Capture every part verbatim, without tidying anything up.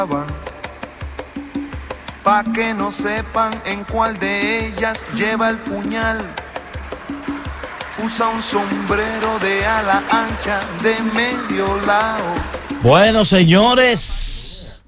Pa' que no sepan en cuál de ellas lleva el puñal. Usa un sombrero de ala ancha de medio lado. Bueno, señores,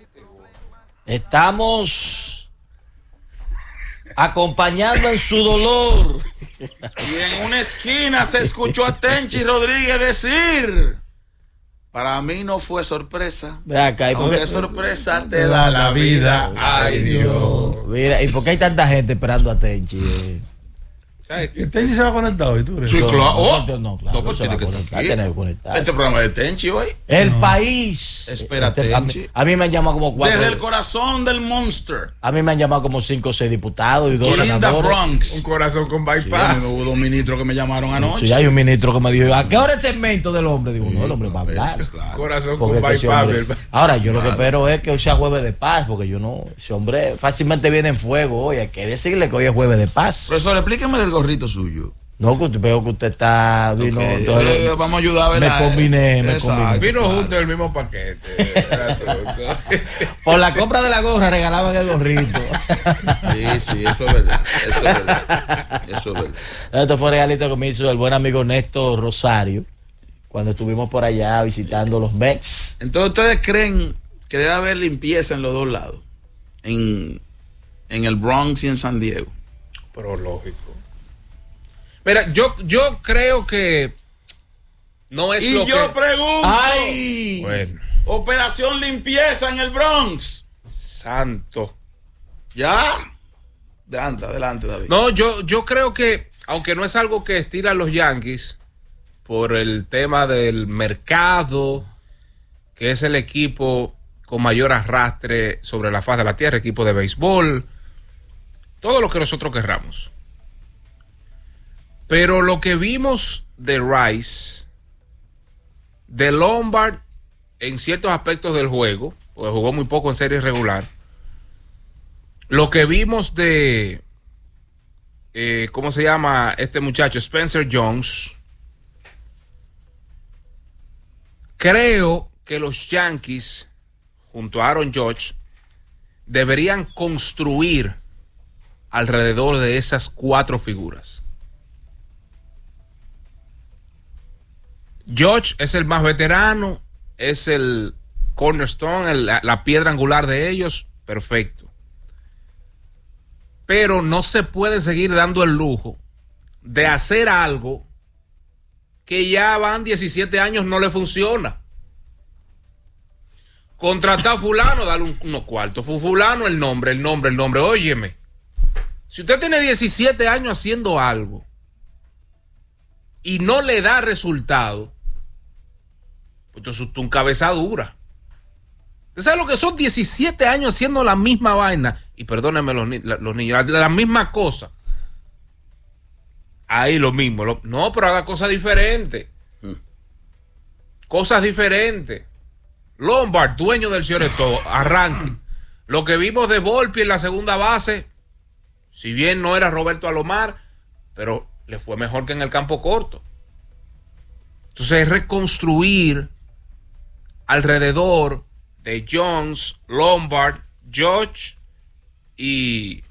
estamos acompañando en su dolor. Y en una esquina se escuchó a Tenchi Rodríguez decir: para mí no fue sorpresa. Ve acá, ¿y por Aunque qué sorpresa te da la vida? Ay, Dios. Mira, ¿y por qué hay tanta gente esperando a Tenchi? Eh? ¿Y Tenchi se va conectado? ¿Y tú crees? Sí, No, claro. no, Oh, no, no, claro, no, pues se va tiene a que conectar, estar tiene que conectar. Este programa es de Tenchi hoy. El No. país. Espera, Este, a, mí, Tenchi. a mí me han llamado como cuatro. Desde el corazón del monster. A mí me han llamado como cinco o seis diputados y dos In the senadores. Bronx. Un corazón con Sí, a mí bypass. me hubo dos ministros que me llamaron anoche. Sí, hay un ministro que me dijo: ¿a qué hora es el segmento del hombre? Digo, no, el hombre va a hablar. Claro. Corazón Porque con es que ese bypass. hombre- ahora, yo lo que espero es que hoy sea jueves de paz, porque yo no, ese hombre fácilmente viene en fuego hoy. Hay que decirle que hoy es jueves de paz. Profesor, explíqueme del gorrito suyo. No, que usted- veo que usted está. Vino, Ok, entonces, eh, vamos a ayudar a ver. me combiné, me Exacto, combiné. Vino claro. junto en el mismo paquete. el asunto. Por la compra de la gorra regalaban el gorrito. Sí, sí, eso es verdad. Eso es verdad. Eso es verdad. Esto fue regalito que me hizo el buen amigo Néstor Rosario cuando estuvimos por allá visitando los Mets. Entonces, ¿ustedes creen que debe haber limpieza en los dos lados? En, en el Bronx y en San Diego. Pero lógico. Mira, yo, yo creo que no es Y lo yo que... pregunto: ¡Ay! Bueno, operación limpieza en el Bronx. santo. ¿Ya? Adelante, adelante, David. No, yo, yo creo que, aunque no es algo que estiran los Yankees, por el tema del mercado, que es el equipo con mayor arrastre sobre la faz de la tierra, equipo de béisbol, todo lo que nosotros querramos. Pero lo que vimos de Rice, de Lombard en ciertos aspectos del juego, porque jugó muy poco en serie regular, lo que vimos de, eh, ¿cómo se llama este muchacho? Spencer Jones. Creo que los Yankees, junto a Aaron Judge, deberían construir alrededor de esas cuatro figuras. Judge es el más veterano, es el cornerstone, el, la, la piedra angular de ellos, perfecto. Pero no se puede seguir dando el lujo de hacer algo que ya van diecisiete años, no le funciona. Contratar a fulano, darle un, unos cuartos. Fulano, el nombre, el nombre, el nombre. Óyeme, si usted tiene diecisiete años haciendo algo y no le da resultado, pues entonces usted es un cabeza dura. ¿Usted sabe lo que son diecisiete años haciendo la misma vaina? Y perdónenme los, los niños, la, la misma cosa. Ahí lo mismo. Lo, no, pero haga cosas diferentes. Mm. Cosas diferentes. Lombard, dueño del señor todo, arranque. Lo que vimos de Volpi en la segunda base, si bien no era Roberto Alomar, pero le fue mejor que en el campo corto. Entonces es reconstruir alrededor de Jones, Lombard, Judge y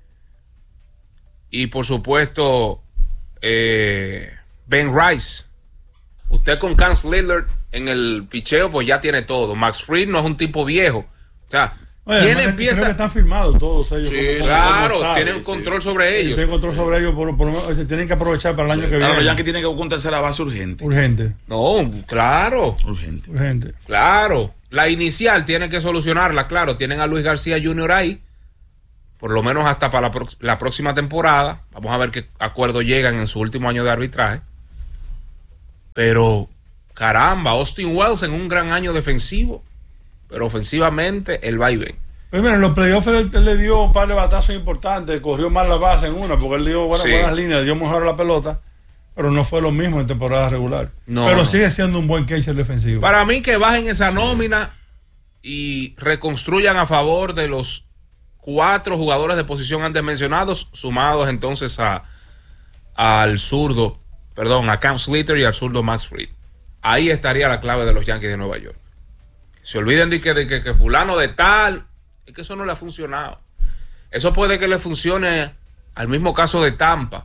y por supuesto eh, Ben Rice. Usted con Cam Lillard en el picheo pues ya tiene todo. Max Fried no es un tipo viejo, o sea, Oye, ¿quién además, empieza? creo que están firmados todos ellos. Sí, como- como- Claro, como tienen están. control sobre ellos. Tienen control sobre ellos, por, por, por- tienen que aprovechar para el año que Ahora viene. los Yankees tienen que buscar una tercera base urgente. Urgente, No, claro, Urgente. urgente. claro. La inicial tienen que solucionarla, claro. Tienen a Luis García junior ahí, por lo menos hasta para la, pro- la próxima temporada. Vamos a ver qué acuerdo llegan en su último año de arbitraje. Pero, caramba, Austin Wells en un gran año defensivo, pero ofensivamente el va y ven. Pues mira, en los playoffs él, él le dio un par de batazos importantes, corrió mal la base en una, porque él dio buenas, Sí. buenas líneas, le dio mejor a la pelota, pero no fue lo mismo en temporada regular. No, pero no. sigue siendo un buen catcher defensivo. Para mí que bajen esa nómina y reconstruyan a favor de los cuatro jugadores de posición antes mencionados, sumados entonces a al zurdo, perdón, a Cam Slater y al zurdo Max Fried. Ahí estaría la clave de los Yankees de Nueva York. Se olviden de que, de que, que fulano de tal, es que eso no le ha funcionado. Eso puede que le funcione al mismo caso de Tampa,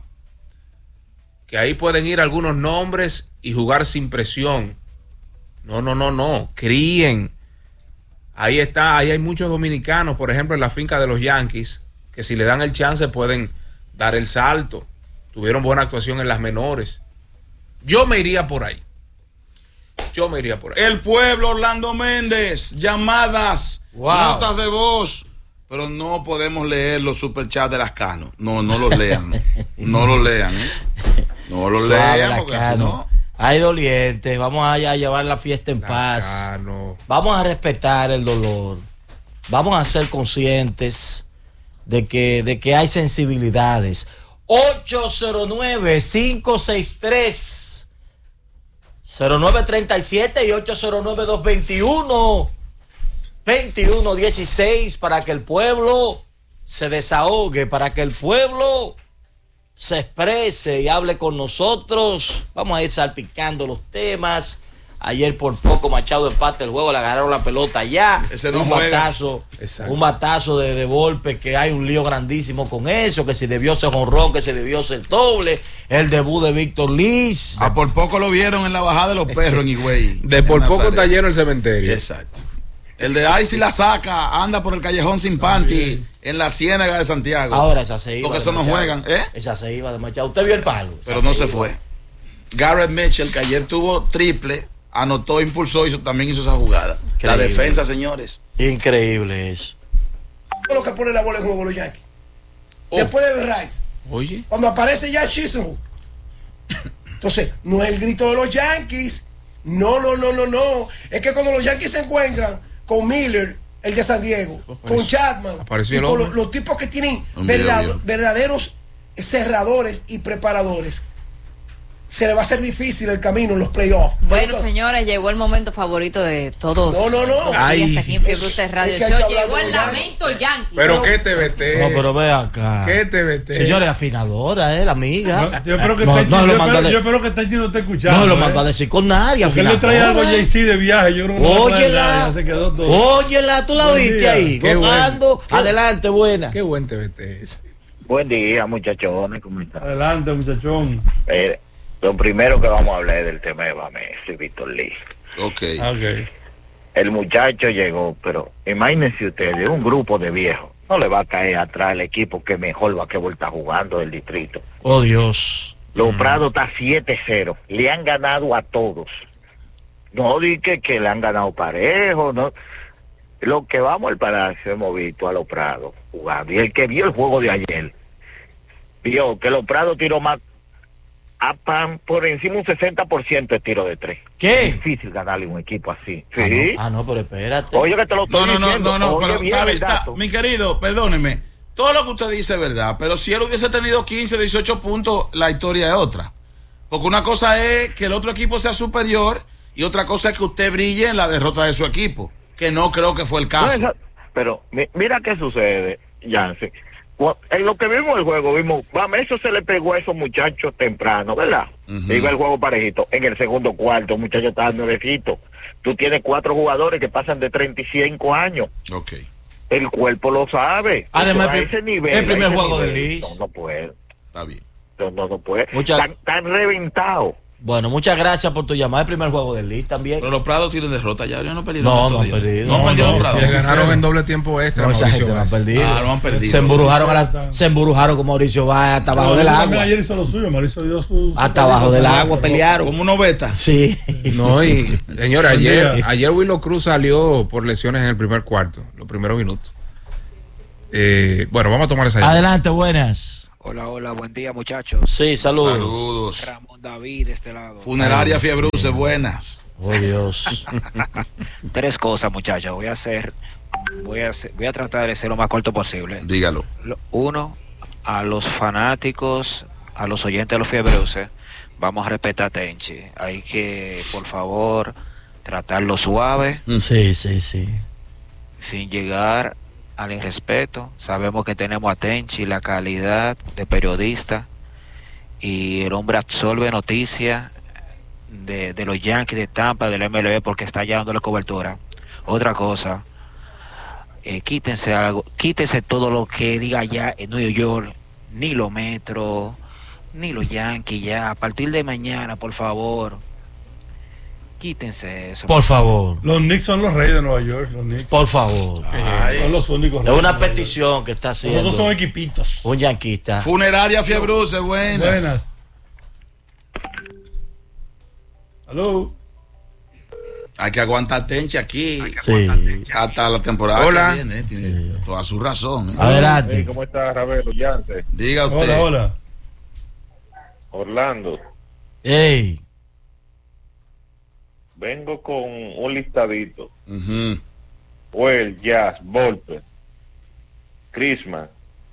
que ahí pueden ir algunos nombres y jugar sin presión. No, no, no, no, críen. Ahí está, ahí hay muchos dominicanos, por ejemplo, en la finca de los Yankees, que si le dan el chance pueden dar el salto. Tuvieron buena actuación en las menores. Yo me iría por ahí. Yo me iría por ahí. El pueblo, Orlando Méndez, llamadas, wow. notas de voz, pero no podemos leer los superchats de las Cano. No, no los lean. No los lean. ¿eh? No los Suave, lean porque así no. Hay dolientes, vamos a, a llevar la fiesta en Las paz. Cano. Vamos a respetar el dolor. Vamos a ser conscientes de que, de que hay sensibilidades. ocho cero nueve, cinco seis tres, cero nueve tres siete y ocho cero nueve, dos dos uno, dos uno uno seis para que el pueblo se desahogue, para que el pueblo se exprese y hable con nosotros. Vamos a ir salpicando los temas. Ayer por poco Machado empate el juego, le agarraron la pelota ya. Ese no un juega. batazo, un batazo de, de golpe, que hay un lío grandísimo con eso, que si debió ser jonrón, que si debió ser doble. El debut de Víctor Liz. A por poco lo vieron en la bajada de los perros en Higüey. De por en poco Nazaret. está lleno el cementerio. Exacto. El de ahí si la saca, anda por el callejón sin panty en la Ciénaga de Santiago. Ahora esa se iba. Porque de eso no Machado. juegan, ¿eh? Esa se iba de Machado. Usted vio el palo. Esa Pero no se iba. fue. Garrett Mitchell, que ayer tuvo triple, anotó, impulsó, hizo, también hizo esa jugada. Increíble. La defensa, señores. Increíble eso. Lo que pone la bola en juego los Yankees. Oh. Después de Rice, Oye. cuando aparece ya Chisholm. Entonces, no es el grito de los Yankees. No, no, no, no, no. Es que cuando los Yankees se encuentran con Miller, el de San Diego, Apareció- con Chapman, apareció y el con hombre. los, los tipos que tienen Un verdad- video, video. verdaderos cerradores y preparadores, se le va a hacer difícil el camino en los playoffs. Bueno, No, señores, llegó el momento favorito de todos. No, no, no. los Ay. días aquí en Fiebre Usted Radio Es que hay Show. que hablar Llegó de el los Yankees. lamento Yankee. Pero qué T V T. No, pero ve acá. ¿Qué T V T? Señores, afinadora, eh, la amiga. No, yo espero que No, Tenchi- no yo lo espero- mandó a de- yo espero que Tenchi no esté escuchando. No lo ¿eh? mandó a decir con nadie. Porque él le trae algo a afinadora. Jay-Z de viaje. Yo creo que no va a traer nada, Óyela, ya se quedó todo. óyela, tú la Buen oíste día. ahí, Qué gozando. bueno. Qué- Adelante, buena. Qué buen T V T es. Buen día, muchachones, ¿cómo están? Adelante, muchachón. Eh, lo primero que vamos a hablar es del tema de Bameso y Víctor Lee. Ok. Ok. El muchacho llegó, pero imagínense ustedes, un grupo de viejos, no le va a caer atrás el equipo que mejor vaquebol está jugando del distrito. Oh, Dios. Los Prados está siete cero, le han ganado a todos. No dije que le han ganado parejo, no. Lo que vamos al Palacio hemos visto a los Prados jugando. Y el que vio el juego de ayer, vio que los Prados tiró más a pan por encima un sesenta por ciento de tiro de tres. ¿Qué? Es difícil ganarle un equipo así. Ah, Sí. no, ah, no, pero espérate. Oye, que te lo estoy No, no, no, diciendo. no, no, Oye pero bien está el bien, está- dato. mi querido, perdóneme. Todo lo que usted dice es verdad, pero si él hubiese tenido quince, dieciocho puntos, la historia es otra. Porque una cosa es que el otro equipo sea superior y otra cosa es que usted brille en la derrota de su equipo, que no creo que fue el No, caso. esa- pero mi- mira qué sucede, Jansen. Cu- En lo que vimos el juego, vimos, vamos, eso se le pegó a esos muchachos temprano, ¿verdad? Ujú. Iba el juego parejito. En el segundo cuarto, un muchacho estaba nuevecito. Tú tienes cuatro jugadores que pasan de treinta y cinco años. Ok. El cuerpo lo sabe. Además, Eso, a el ese pri- nivel, el primer a ese juego de nivel, Liz. No, no puede. Está bien. No, no, no puede. Mucha- Tan, tan reventado. Bueno, muchas gracias por tu llamada. El primer juego del Liz también. Pero los Prados tienen derrota ya, ya no perdieron. No, estos no han días. perdido. No han No, perdido no, los sí, Prados. Le ganaron en doble tiempo extra. No, esa Mauricio gente no ha Báez. perdido. Ah, no han perdido. Se embrujaron, a la- se embrujaron con Mauricio Báez hasta abajo No, del él también agua. Ayer hizo lo suyo, Mauricio dio su. su- Hasta abajo del agua pelearon. Como uno beta. Sí. No, y señor, Buen ayer, día. ayer Willow Cruz salió por lesiones en el primer cuarto, los primeros minutos. Eh, bueno, vamos a tomar esa llamada. Adelante, buenas. Hola, hola, buen día muchachos. Sí, saludos. Saludos. Ramón David de este lado. Funeraria Fiebruce, buenas. Oh, Dios. Tres cosas muchachos, voy a hacer, voy a hacer- voy a tratar de ser lo más corto posible. Dígalo. Lo- Uno, a los fanáticos, a los oyentes de los Fiebruces, vamos a respetar a Tenchi. Hay que, por favor, tratarlo suave, Sí, sí, sí. sin llegar al irrespeto. Sabemos que tenemos a Tenchi, la calidad de periodista, y el hombre absorbe noticias de, de los Yankees de Tampa, del M L B, porque está llevándole cobertura. Otra cosa, eh, quítense algo, quítense todo lo que diga ya en New York, ni los metros, ni los Yankees ya. A partir de mañana, por favor, quítense eso. Por favor. Los Knicks son los reyes de Nueva York. Los Knicks. Por favor. Ay, son los únicos Es reyes una de Nueva petición York. que está haciendo. Nosotros somos equipitos. Un yanquista. Funeraria Fiebruce, buenas. Buenas. Aló. Hay que aguantar Tenchi aquí. Sí. Hasta la temporada Hola. que viene. Tiene toda su razón. ¿eh? Adelante. ¿Cómo está, Ravelo? Yante. Diga usted. Hola, hola. Orlando. Ey. Vengo con un listadito. Ujú. Well, Jazz, Volpe, Christmas,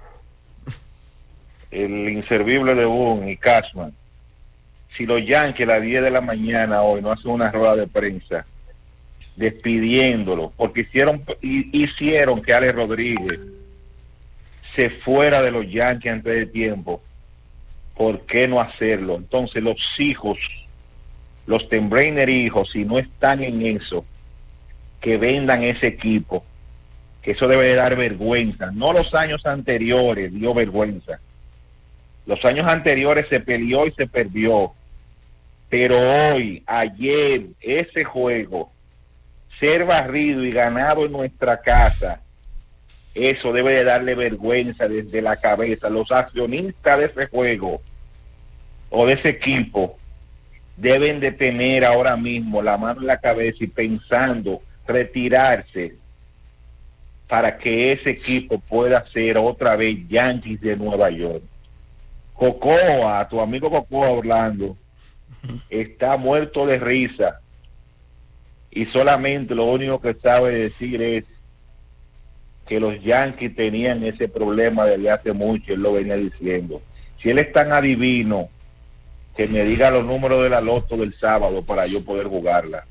el inservible de Boone y Cashman. Si los Yankees a las diez de la mañana hoy no hacen una rueda de prensa despidiéndolo, porque hicieron hicieron que Alex Rodríguez se fuera de los Yankees antes de tiempo, ¿por qué no hacerlo? Entonces los hijos, los Tembrainer hijos, si no están en eso, que vendan ese equipo, que eso debe de dar vergüenza. No los años anteriores dio vergüenza. Los años anteriores se peleó y se perdió. Pero hoy, ayer, ese juego, ser barrido y ganado en nuestra casa, eso debe de darle vergüenza desde la cabeza. Los accionistas de ese juego o de ese equipo deben de tener ahora mismo la mano en la cabeza y pensando retirarse para que ese equipo pueda ser otra vez Yankees de Nueva York. Cocoa, tu amigo Cocoa Orlando, está muerto de risa y solamente lo único que sabe decir es que los Yankees tenían ese problema desde hace mucho, él lo venía diciendo. Si él es tan adivino, que me diga los números de la loto del sábado para yo poder jugarla.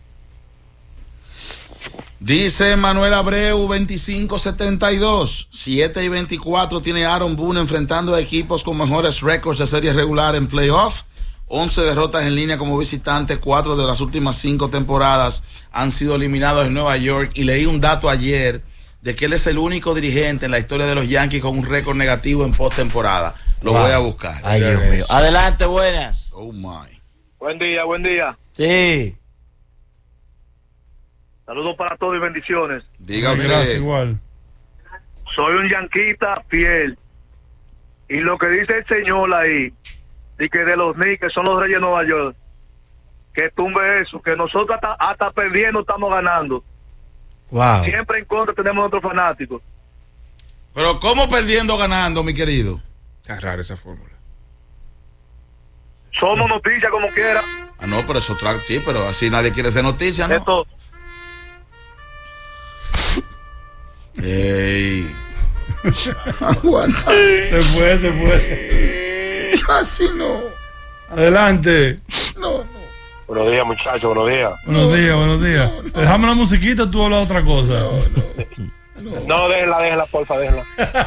Dice Manuel Abreu veinticinco setenta y dos, siete y veinticuatro tiene Aaron Boone enfrentando a equipos con mejores récords de serie regular en playoff, once derrotas en línea como visitante, cuatro de las últimas cinco temporadas han sido eliminados en Nueva York, y leí un dato ayer de que él es el único dirigente en la historia de los Yankees con un récord negativo en postemporada. Lo Wow. voy a buscar. Ay, Dios mío. Adelante, buenas. Oh my. Buen día, buen día. Sí. Saludos para todos y bendiciones. Diga usted. Gracias, igual. Soy un yanquista fiel. Y lo que dice el señor ahí, de que de los Knicks, que son los reyes de Nueva York, que tumbe eso, que nosotros hasta, hasta perdiendo estamos ganando. Wow. Siempre en contra tenemos otros fanáticos. Pero ¿cómo perdiendo ganando, mi querido? Está rara esa fórmula. Somos noticias como quiera. Ah, no, pero eso tra- sí, pero así nadie quiere ser noticia, ¿no? Esto, Ey. Aguanta. Se fue, se fue. Se... Así no. Adelante. No, no. Buenos días, muchachos, buenos días. Buenos días, buenos días. Déjame la musiquita, tú hablas otra cosa. No, déjenla, déjenla, porfa, déjenla.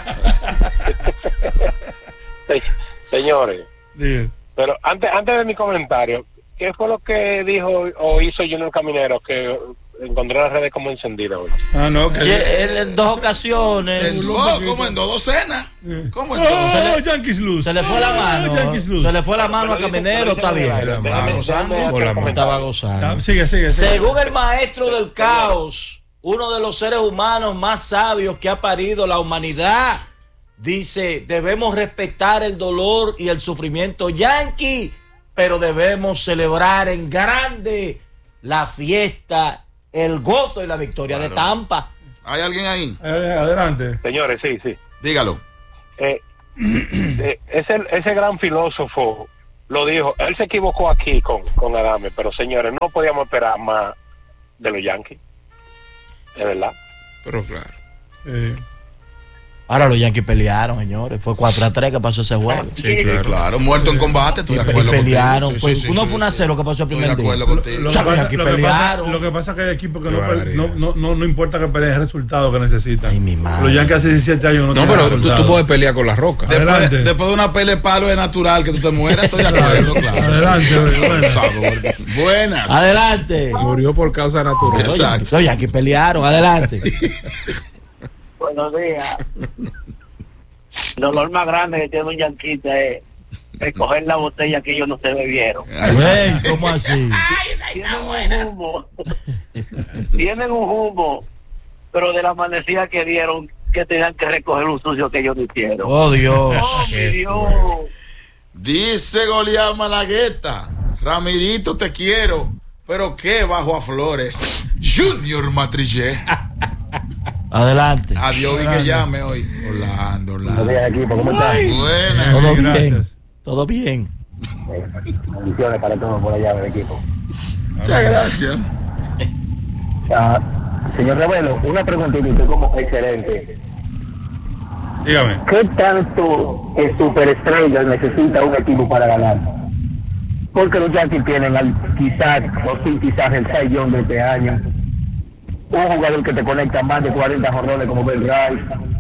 Señores, Diga. pero antes antes de mi comentario, ¿qué fue lo que dijo o hizo Junior Caminero que encontré las redes como encendidas hoy? Ah, no, que... Ye- él en dos ocasiones. En dos, ¿cómo en dos docenas? ¿Cómo en dos? ¡Oh, Yankees lose! Se le fue la mano. Oh, Yankees lose. Se le fue la mano a Caminero, está bien. Estaba gozando. Estaba gozando. Sigue, sigue, sigue. Según el maestro del caos, uno de los seres humanos más sabios que ha parido la humanidad, dice, debemos respetar el dolor y el sufrimiento yankee, pero debemos celebrar en grande la fiesta, el gozo y la victoria Claro. de Tampa. ¿Hay alguien ahí? Eh, adelante. Señores, sí, sí. Dígalo. Eh, eh, ese, ese gran filósofo lo dijo, él se equivocó aquí con, con Adame, pero señores, no podíamos esperar más de los Yankees, es verdad. Pero claro. Eh, Ahora los Yankees pelearon, señores. Fue cuatro a tres que pasó ese juego. Sí, claro, claro. Muerto en combate, estoy de acuerdo y pelearon. contigo. Sí, Pues, sí, uno sí, fue un a cero que pasó el primer Estoy de día. acuerdo contigo. Lo, O que sea, los pasa, Yankees lo, que pasa, pelearon. lo que pasa es que hay equipos que Qué no, barbaridad. no, no, no, no importa que peleen, es el resultado que necesitan. Ay, mi madre. Los Yankees hace diecisiete años no, No, tienen pero tú, resultado. tú puedes pelear con la roca. Después, Adelante. después de una pelea de palo es natural que tú te mueras, estoy de acuerdo, claro. Adelante, bueno. Buenas. Adelante. Murió por causa natural. Los Exacto. Yankees, los Yankees pelearon. Adelante. Buenos días. El dolor más grande que tiene un yanquita es recoger la botella que ellos no se bebieron. Güey, ¿cómo así? Tienen un humo. Tienen un humo, pero de la amanecida que dieron que tenían que recoger un sucio que ellos no hicieron. Oh, Dios. Oh, mi Dios. Dice Goliat Malagueta, Ramirito te quiero, pero qué bajo a flores. Junior Matrillé. Adelante. Adiós y que llame hoy. Orlando, Orlando. Buenos días, equipo, ¿cómo están? Buenas. Todo bien. Gracias. Todo bien. Bendiciones para todos por allá del equipo. Muchas gracias. Ah, señor Ravelo, una preguntita, usted como excelente. Dígame. ¿Qué tanto de superestrellas necesita un equipo para ganar? Porque los Yankees tienen al, quizás, o sí, quizás el Cy Young de este año. Un jugador que te conecta más de cuarenta jorrones como Ben Rice.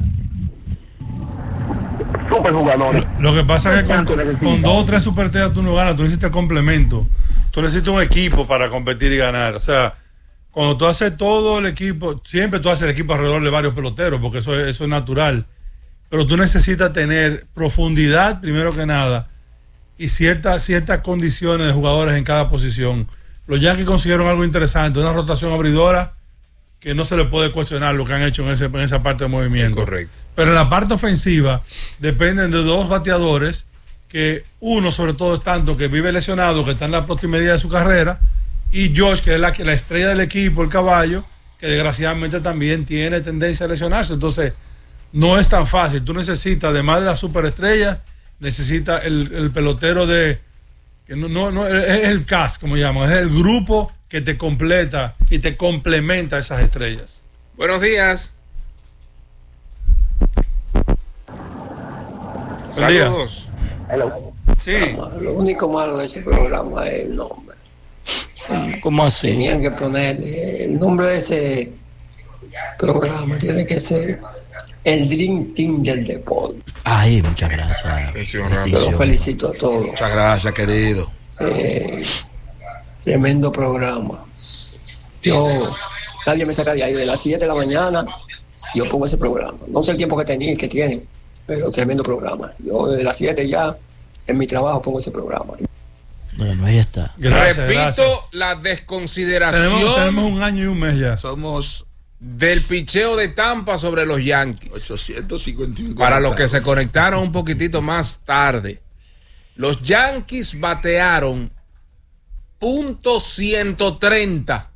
Super jugadores. Lo que pasa es que con, ¿Cuánto con necesitas? dos o tres superestrellas tú no ganas, tú necesitas complemento. Tú necesitas un equipo para competir y ganar. O sea, cuando tú haces todo el equipo, siempre tú haces el equipo alrededor de varios peloteros, porque eso es, eso es natural. Pero tú necesitas tener profundidad, primero que nada, y ciertas, ciertas condiciones de jugadores en cada posición. Los Yankees consiguieron algo interesante, una rotación abridora que no se le puede cuestionar lo que han hecho en, ese, en esa parte de movimiento. Es correcto. Pero en la parte ofensiva dependen de dos bateadores que uno sobre todo es tanto que vive lesionado, que está en la próxima medida de su carrera, y Josh, que es la, la estrella del equipo, el caballo, que desgraciadamente también tiene tendencia a lesionarse. Entonces no es tan fácil. Tú necesitas, además de las superestrellas, necesitas el, el pelotero de que no, no, no es el cast, como llaman, es el grupo que te completa y te complementa a esas estrellas. Buenos días. Buen día. Saludos. Hello. Sí. Lo único malo de ese programa es el nombre. ¿Cómo así? Tenían que ponerle el nombre de ese programa, tiene que ser el Dream Team del deporte. Ay, muchas gracias. Atención, Yo Bendición. los felicito a todos. Muchas gracias, querido. Eh, tremendo programa. Yo, nadie me saca de ahí. De las siete de la mañana, yo pongo ese programa. No sé el tiempo que tenía, que tiene, pero tremendo programa. Yo desde las siete ya, en mi trabajo, pongo ese programa. Bueno, ahí está. Gracias, Repito gracias. la desconsideración Tenemos, tenemos un año y un mes ya. Somos del picheo de Tampa sobre los Yankees. ochocientos cincuenta y uno. Para los que se conectaron un poquitito más tarde, los Yankees batearon punto ciento treinta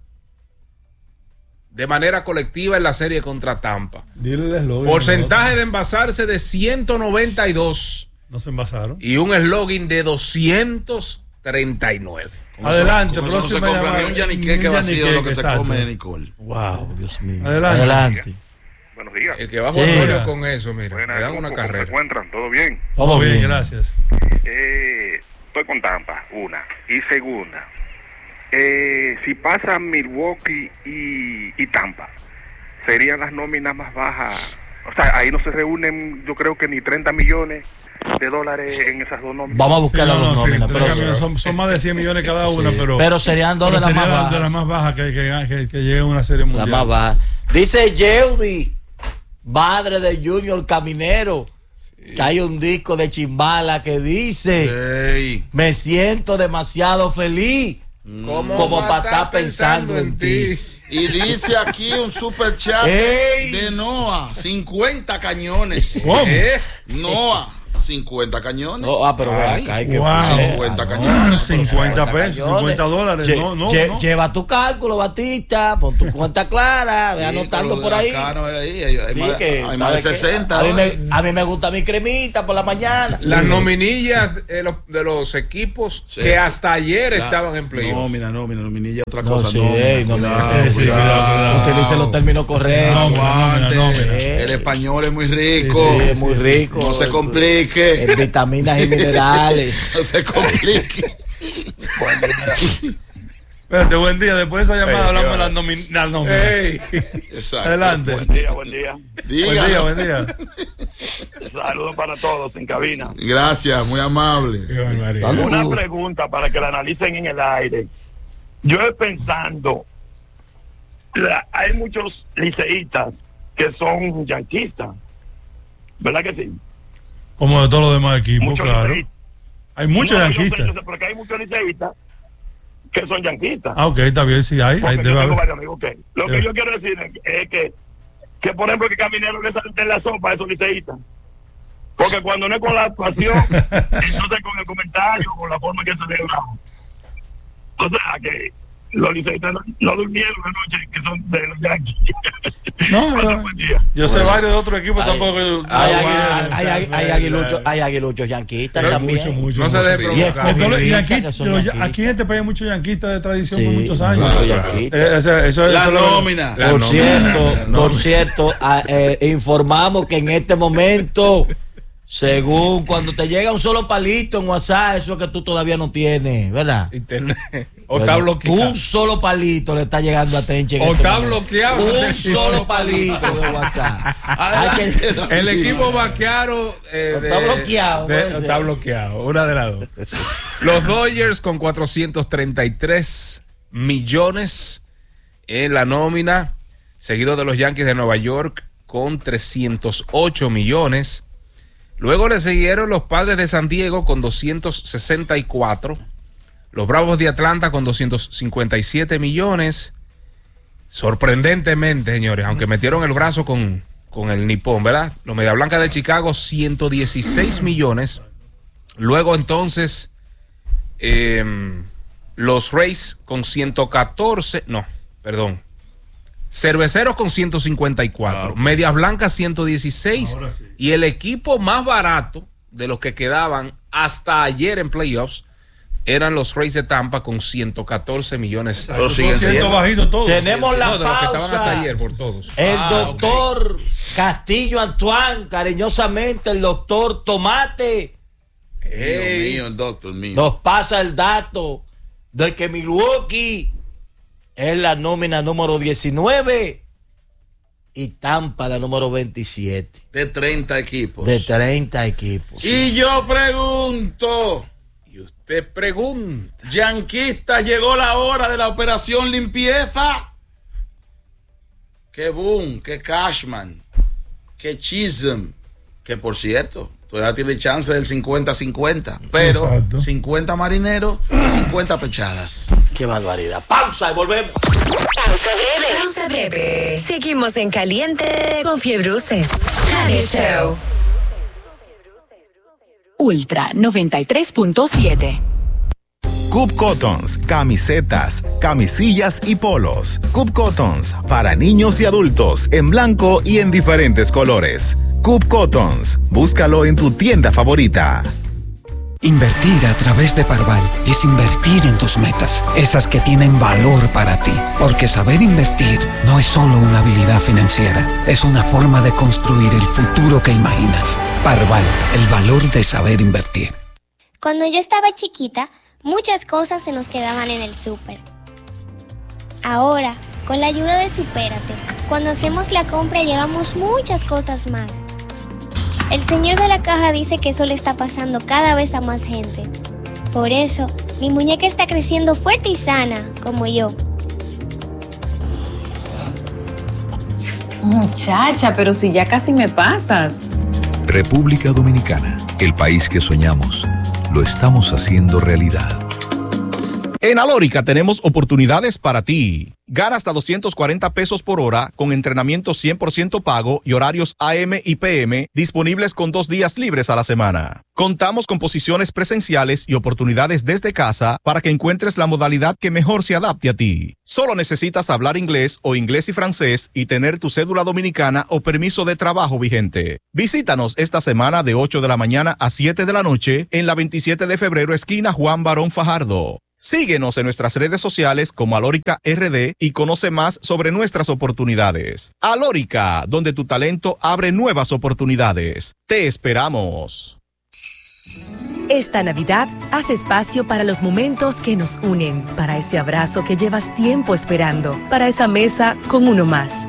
de manera colectiva en la serie contra Tampa. Dile el eslogan. Porcentaje de envasarse de ciento noventa y dos No se envasaron. y un slogan de doscientos treinta y nueve. Adelante, Con eso no se próxima compra llamada. ni un yaniqueque Un vacío yaniqueque, lo que se exacto. come, Nicole. Wow, Dios mío. Adelante. Adelante. Buenos días. El que va a Sí. jugar con eso, mira, Buenas, le dan ¿cómo- una cómo se carrera. encuentran? ¿Todo bien? Todo bien, gracias. Eh, estoy con Tampa, una. Y segunda, eh, si pasan Milwaukee y, y Tampa, serían las nóminas más bajas. O sea, ahí no se reúnen, yo creo que ni treinta millones de dólares en esas dos nóminas. Vamos a buscar Sí, las no, dos no, sí, nóminas. tres pero- camiones, son, son más de cien millones cada una, Sí, pero, pero serían dos de las sería más bajas. de las más bajas que, que, que, que lleguen a una serie La mundial. más baja. Dice Yeudi, madre de Junior Caminero, que hay un disco de Chimbala que dice: Ey. me siento demasiado feliz ¿Cómo como va a para estar estar pensando en ti. Y dice aquí un super chat Ey. de Noah, cincuenta cañones. ¿Cómo? ¿Eh? Noah, cincuenta cañones. No, ah, pero ve acá, hay que Wow. fue- cincuenta ah, no, cañones. cincuenta pesos, cañones. cincuenta dólares. Lle- No, no, lle- no. Lleva tu cálculo, Batista, pon tu cuenta clara, ve Sí, anotando pero por ahí. acá no hay ahí, hay, hay Sí, más, que, hay más de ¿sabe qué? sesenta. A mí, ¿no? me, a mí me gusta mi cremita por la mañana. Las nominillas eh, los- de los equipos Sí, que sí. hasta ayer La- estaban en playoff. Nómina, nómina, nominilla, otra No, cosa. sí, nómina, ey, no me- cuidado, eh, sí, cuidado. cuidado, cuidado. Utilice los términos correctos. Nómina, Aguante. nómina. Eh, el español es muy rico. Sí, sí, es muy rico. No se complique. En vitaminas y minerales. No se complique. Espérate, buen día. Después de esa llamada Ey, hablamos de qué la nomi- la nómina. Ey. Exacto. Adelante. Buen día, buen día. Buen día, buen día. Saludos para todos en cabina. Gracias, muy amable. Qué barbaridad. Una pregunta para que la analicen en el aire. Yo he pensando, la- hay muchos liceístas que son yanquistas, ¿verdad que sí? Como de todos los demás equipos, Muchos claro. liceístas. Hay muchos No, yo sé, yanquistas. yo sé, porque hay muchos liceístas que son yanquistas. Ah, ok, está bien, sí, hay. hay Porque debe yo tengo haber. varios amigos que. Lo que Eh. yo quiero decir es que, es que, que por ejemplo, que Caminero le salten la sopa a esos liceístas. Porque cuando no es con la actuación, entonces con el comentario, con la forma que se celebramos. O sea, que los liceístas no, no durmieron la noche, que son de los Yankees. No, no. Yo sé varios de otros equipos tampoco. Hay, no, hay, hay, hay, hay no, aguiluchos, hay aguiluchos yanquistas Pero también. mucho, mucho, No se mucho. debe Y es- provocar. entonces, Sí, yanquistas, que son los- yanquistas. aquí en este país hay muchos yanquistas de tradición por Sí, muchos años. muchos Eh, yanquistas. eso- eso- La eso lo- nómina. La Por nómina. cierto, La por nómina. cierto, ah, eh, informamos que en este momento, según cuando te llega un solo palito en WhatsApp, eso es que tú todavía no tienes, ¿verdad? Internet. O está Bueno, bloqueado. un solo palito le está llegando a Tenche. en O este está momento. bloqueado. Un solo palito de WhatsApp. Hay que- El equipo vaquearo eh, de- Está bloqueado, de- puede ser. está bloqueado, una de las dos. Los Dodgers con cuatrocientos treinta y tres millones en la nómina, seguido de los Yankees de Nueva York con trescientos ocho millones. Luego le siguieron los Padres de San Diego con doscientos sesenta y cuatro. Los Bravos de Atlanta con doscientos cincuenta y siete millones. Sorprendentemente, señores, aunque metieron el brazo con, con el nipón, ¿verdad? Los Media Blanca de Chicago, ciento dieciséis millones. Luego entonces, eh, los Rays con ciento catorce, no, perdón. Cerveceros con ciento cincuenta y cuatro, Medias Blancas ciento dieciséis y el equipo más barato de los que quedaban hasta ayer en playoffs eran los Rays de Tampa con ciento catorce millones. Pero siguen siendo bajito todo. Tenemos la No, de los que estaban hasta pausa. ayer por todos. El Ah, doctor Castillo Antoine, cariñosamente el doctor Tomate, Dios mío, el doctor mío. nos pasa el dato de que Milwaukee es la nómina número diecinueve y Tampa la número veintisiete. De treinta equipos. De treinta equipos. Y yo pregunto, Y usted pregunta. yanquista, llegó la hora de la operación limpieza. Que Boom, que Cashman, que Chisholm, que por cierto, todavía tiene chance del cincuenta cincuenta, pero Exacto. cincuenta marineros y cincuenta pechadas. Qué barbaridad. Pausa y volvemos. Pausa breve. Pausa breve. Seguimos en caliente con Fiebruces. Radio Show. Ultra noventa y tres punto siete. Coop Cottons, camisetas, camisillas y polos. Coop Cottons, para niños y adultos, en blanco y en diferentes colores. Coop Cottons, búscalo en tu tienda favorita. Invertir a través de Parval es invertir en tus metas, esas que tienen valor para ti. Porque saber invertir no es solo una habilidad financiera, es una forma de construir el futuro que imaginas. Parval, el valor de saber invertir. Cuando yo estaba chiquita, muchas cosas se nos quedaban en el súper. Ahora, con la ayuda de Supérate, cuando hacemos la compra llevamos muchas cosas más. El señor de la caja dice que eso le está pasando cada vez a más gente. Por eso, mi muñeca está creciendo fuerte y sana, como yo. Muchacha, pero si ya casi me pasas. República Dominicana, el país que soñamos, lo estamos haciendo realidad. En Alórica tenemos oportunidades para ti. Gana hasta doscientos cuarenta pesos por hora con entrenamiento cien por ciento pago y horarios A M y P M disponibles con dos días libres a la semana. Contamos con posiciones presenciales y oportunidades desde casa para que encuentres la modalidad que mejor se adapte a ti. Solo necesitas hablar inglés o inglés y francés y tener tu cédula dominicana o permiso de trabajo vigente. Visítanos esta semana de ocho de la mañana a siete de la noche en la veintisiete de febrero esquina Juan Barón Fajardo. Síguenos en nuestras redes sociales como Alórica R D y conoce más sobre nuestras oportunidades. Alórica, donde tu talento abre nuevas oportunidades. Te esperamos. Esta Navidad, haz espacio para los momentos que nos unen, para ese abrazo que llevas tiempo esperando, para esa mesa con uno más.